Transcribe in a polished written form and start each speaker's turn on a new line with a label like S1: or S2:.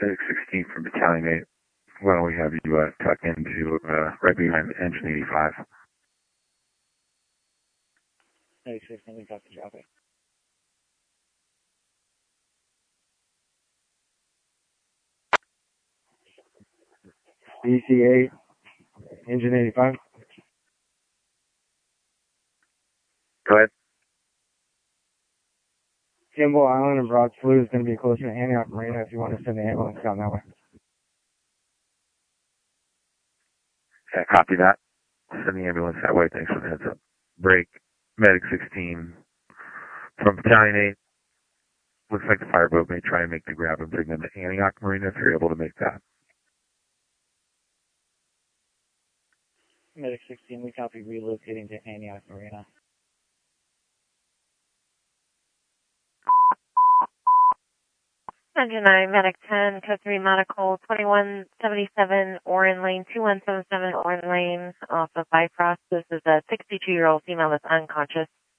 S1: Medic 16 from Battalion 8. Why don't we have you tuck into right behind engine 85?
S2: Medic 16, we copy, copy.
S3: BC8, engine 85.
S1: Go ahead.
S3: Kimball Island and Broad Slough is going to be closer to Antioch Marina if you want to send the ambulance down that way.
S1: Yeah, copy that. Send the ambulance that way. Thanks for the heads up. Break. Medic 16 from Battalion 8. Looks like the fireboat may try and make the grab and bring them to Antioch Marina if you're able to make that.
S2: Medic 16, we copy relocating to Antioch Marina.
S4: Engine 9, Medic 10, Code 3 Medical, 2177 Oren Lane, 2177 Oren Lane, off of Bifrost. This is a 62-year-old female that's unconscious.